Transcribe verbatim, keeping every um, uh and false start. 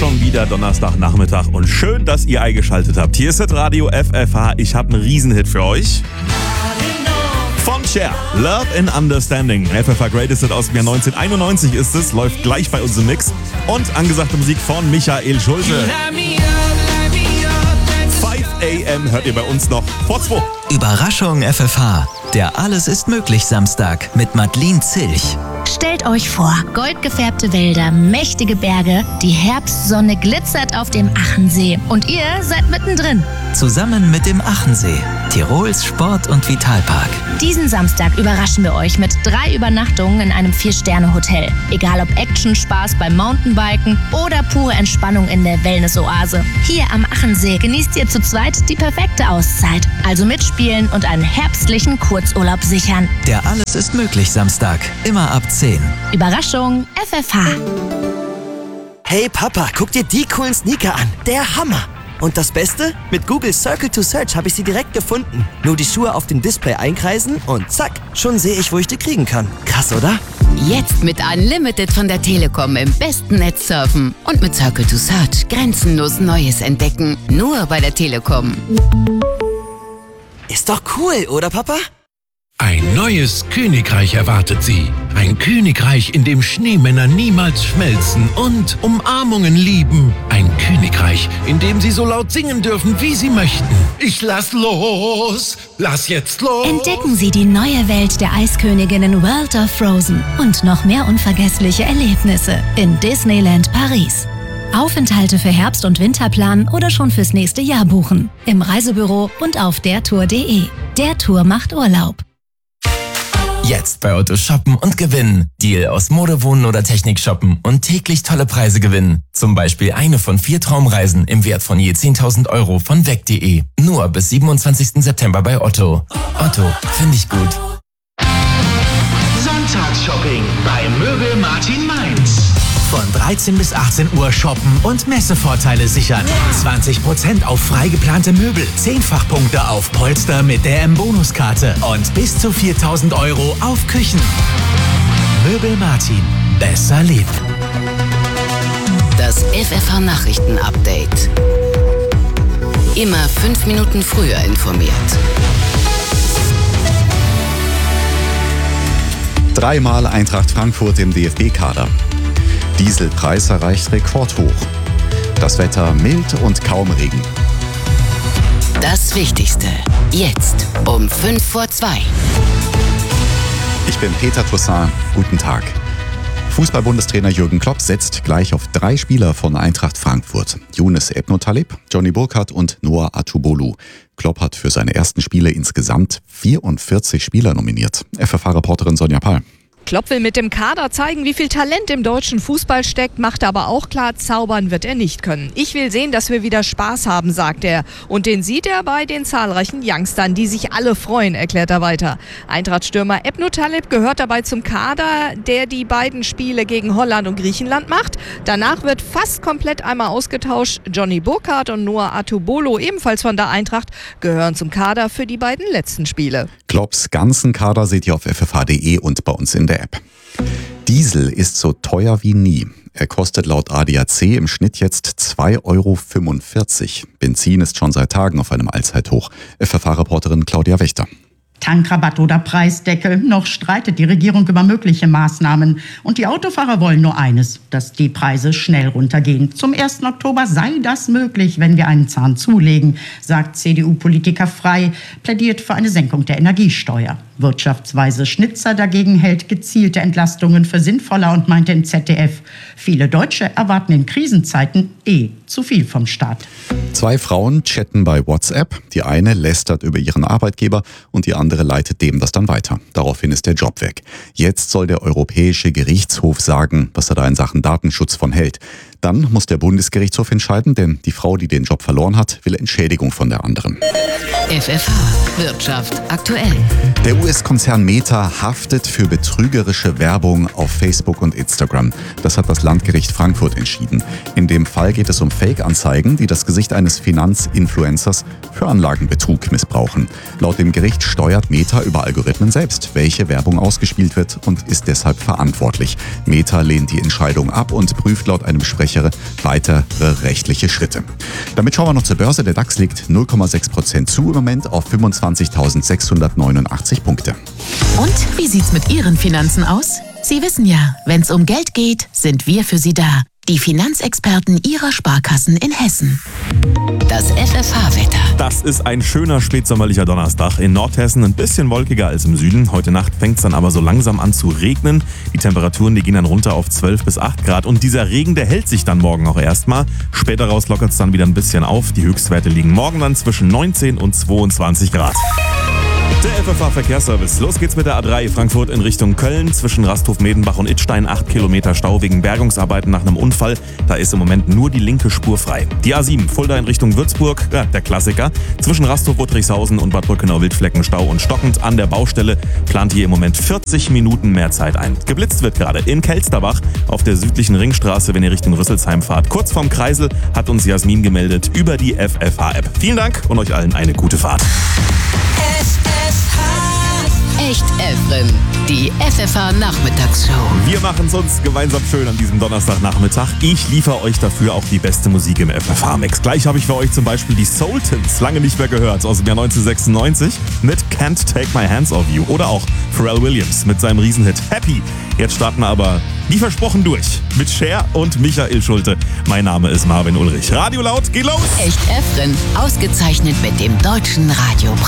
schon wieder Donnerstagnachmittag und schön, dass ihr eingeschaltet habt. Hier ist das Radio F F H. Ich habe einen Riesenhit für euch. Von Cher, Love and Understanding. F F H Greatest Hit aus dem Jahr neunzehnhunderteinundneunzig ist es, läuft gleich bei uns im Mix. Und angesagte Musik von Michael Schulte. fünf a m hört ihr bei uns noch vor zwei. Überraschung F F H. Der Alles ist möglich Samstag mit Madeleine Zilch. Stellt euch vor, goldgefärbte Wälder, mächtige Berge, die Herbstsonne glitzert auf dem Achensee und ihr seid mittendrin. Zusammen mit dem Achensee, Tirols Sport- und Vitalpark. Diesen Samstag überraschen wir euch mit drei Übernachtungen in einem Vier-Sterne-Hotel. Egal ob Action, Spaß beim Mountainbiken oder pure Entspannung in der Wellness-Oase. Hier am Achensee genießt ihr zu zweit die perfekte Auszeit. Also mitspielen und einen herbstlichen Kurzurlaub sichern. Der Alles ist möglich Samstag, immer ab zehn. Überraschung F F H. Hey Papa, guck dir die coolen Sneaker an. Der Hammer! Und das Beste? Mit Google Circle to Search habe ich sie direkt gefunden. Nur die Schuhe auf dem Display einkreisen und zack, schon sehe ich, wo ich die kriegen kann. Krass, oder? Jetzt mit Unlimited von der Telekom im besten Netz surfen. Und mit Circle to Search grenzenlos Neues entdecken. Nur bei der Telekom. Ist doch cool, oder Papa? Ein neues Königreich erwartet Sie. Ein Königreich, in dem Schneemänner niemals schmelzen und Umarmungen lieben. Ein Königreich, in dem Sie so laut singen dürfen, wie Sie möchten. Ich lass los! Lass jetzt los! Entdecken Sie die neue Welt der Eisköniginnen World of Frozen und noch mehr unvergessliche Erlebnisse in Disneyland Paris. Aufenthalte für Herbst- und Winterplan oder schon fürs nächste Jahr buchen. Im Reisebüro und auf dertour punkt de. Der Tour macht Urlaub. Jetzt bei Otto shoppen und gewinnen. Deal aus Mode, Wohnen oder Technik shoppen und täglich tolle Preise gewinnen. Zum Beispiel eine von vier Traumreisen im Wert von je zehntausend Euro von weg punkt de. Nur bis siebenundzwanzigsten September bei Otto. Otto, finde ich gut. Sonntagsshopping bei Möbel Martin Mainz. Von dreizehn bis achtzehn Uhr shoppen und Messevorteile sichern. zwanzig Prozent auf frei geplante Möbel, Zehnfachpunkte auf Polster mit der M-Bonuskarte und bis zu viertausend Euro auf Küchen. Möbel Martin. Besser leben. Das F F H-Nachrichten-Update. Immer fünf Minuten früher informiert. Dreimal Eintracht Frankfurt im D F B-Kader. Dieselpreis erreicht Rekordhoch. Das Wetter mild und kaum Regen. Das Wichtigste. Jetzt um fünf vor zwei. Ich bin Peter Toussaint. Guten Tag. Fußball-Bundestrainer Jürgen Klopp setzt gleich auf drei Spieler von Eintracht Frankfurt. Younes Ebnotaleb, Johnny Burkhardt und Noah Atubolu. Klopp hat für seine ersten Spiele insgesamt vierundvierzig Spieler nominiert. F F H-Reporterin Sonja Pahl. Klopp will mit dem Kader zeigen, wie viel Talent im deutschen Fußball steckt, macht aber auch klar, zaubern wird er nicht können. Ich will sehen, dass wir wieder Spaß haben, sagt er. Und den sieht er bei den zahlreichen Youngstern, die sich alle freuen, erklärt er weiter. Eintracht-Stürmer Ebnotaleb gehört dabei zum Kader, der die beiden Spiele gegen Holland und Griechenland macht. Danach wird fast komplett einmal ausgetauscht. Johnny Burkhardt und Noah Atubolo, ebenfalls von der Eintracht, gehören zum Kader für die beiden letzten Spiele. Klopps ganzen Kader seht ihr auf f f h punkt de und bei uns in der App. Diesel ist so teuer wie nie. Er kostet laut A D A C im Schnitt jetzt zwei Euro fünfundvierzig. Benzin ist schon seit Tagen auf einem Allzeithoch. F F H-Reporterin Claudia Wächter. Tankrabatt oder Preisdeckel, noch streitet die Regierung über mögliche Maßnahmen. Und die Autofahrer wollen nur eines, dass die Preise schnell runtergehen. Zum ersten Oktober sei das möglich, wenn wir einen Zahn zulegen, sagt C D U-Politiker Frey, plädiert für eine Senkung der Energiesteuer. Wirtschaftsweise Schnitzer dagegen hält gezielte Entlastungen für sinnvoller und meinte im Z D F, viele Deutsche erwarten in Krisenzeiten eh zu viel vom Staat. Zwei Frauen chatten bei WhatsApp. Die eine lästert über ihren Arbeitgeber und die andere leitet dem das dann weiter. Daraufhin ist der Job weg. Jetzt soll der Europäische Gerichtshof sagen, was er da in Sachen Datenschutz von hält. Dann muss der Bundesgerichtshof entscheiden, denn die Frau, die den Job verloren hat, will Entschädigung von der anderen. F F H Wirtschaft aktuell. Der U S-Konzern Meta haftet für betrügerische Werbung auf Facebook und Instagram. Das hat das Landgericht Frankfurt entschieden. In dem Fall geht es um Fake-Anzeigen, die das Gesicht eines Finanzinfluencers für Anlagenbetrug missbrauchen. Laut dem Gericht steuert Meta über Algorithmen selbst, welche Werbung ausgespielt wird und ist deshalb verantwortlich. Meta lehnt die Entscheidung ab und prüft laut einem Sprecher umfangreichere weitere rechtliche Schritte. Damit schauen wir noch zur Börse. Der DAX liegt null Komma sechs Prozent zu im Moment auf fünfundzwanzigtausendsechshundertneunundachtzig Punkte. Und wie sieht's mit Ihren Finanzen aus? Sie wissen ja, wenn's um Geld geht, sind wir für Sie da. Die Finanzexperten Ihrer Sparkassen in Hessen. Das F F H-Wetter. Das ist ein schöner spätsommerlicher Donnerstag. In Nordhessen ein bisschen wolkiger als im Süden. Heute Nacht fängt es dann aber so langsam an zu regnen. Die Temperaturen, die gehen dann runter auf zwölf bis acht Grad. Und dieser Regen, der hält sich dann morgen auch erstmal. Später raus lockert es dann wieder ein bisschen auf. Die Höchstwerte liegen morgen dann zwischen neunzehn und zweiundzwanzig Grad. Der F F H-Verkehrsservice. Los geht's mit der A drei Frankfurt in Richtung Köln. Zwischen Rasthof-Medenbach und Idstein acht Kilometer Stau wegen Bergungsarbeiten nach einem Unfall. Da ist im Moment nur die linke Spur frei. Die A sieben Fulda in Richtung Würzburg, ja, der Klassiker. Zwischen Rasthof-Uttrichshausen und Bad Brückenau-Wildflecken Stau und stockend an der Baustelle. Plant hier im Moment vierzig Minuten mehr Zeit ein. Geblitzt wird gerade in Kelsterbach auf der südlichen Ringstraße, wenn ihr Richtung Rüsselsheim fahrt. Kurz vorm Kreisel hat uns Jasmin gemeldet über die F F H-App. Vielen Dank und euch allen eine gute Fahrt. Echt Efren, die F F H-Nachmittagsshow. Wir machen es uns gemeinsam schön an diesem Donnerstagnachmittag. Ich liefere euch dafür auch die beste Musik im F F H-Mix. Gleich habe ich für euch zum Beispiel die Sultans, lange nicht mehr gehört, aus dem Jahr neunzehnhundertsechsundneunzig mit Can't Take My Hands Off You. Oder auch Pharrell Williams mit seinem Riesenhit Happy. Jetzt starten wir aber, wie versprochen, durch mit Cher und Michael Schulte. Mein Name ist Marvin Ulrich. Radio laut, geht los! Echt Efren, ausgezeichnet mit dem Deutschen Radiopreis.